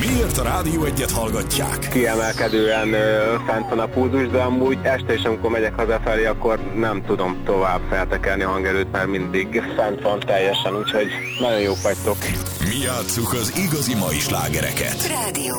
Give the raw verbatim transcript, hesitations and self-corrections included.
Miért a Rádió Egyet hallgatják? Kiemelkedően ö, fent van a pulzus, de amúgy este is, amikor megyek hazafelé, akkor nem tudom tovább feltekerni a hangerőt, mert mindig fent van teljesen, úgyhogy nagyon jók vagytok. Mi játsszuk az igazi mai slágereket. Rádió